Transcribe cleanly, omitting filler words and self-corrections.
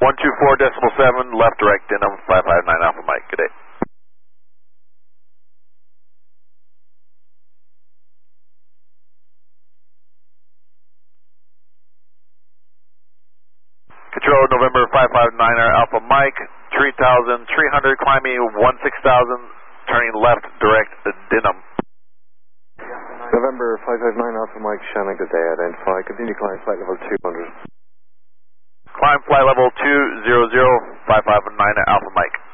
124.7, left direct Denham, 559 Alpha Mike. Good day. Control November 559er Alpha Mike, 3,300, climbing 16,000, turning left direct Denham. November 559 Alpha Mike, Shannon, good day, identify, continue climb flight level 200. Climb flight level 200, 559 Alpha Mike.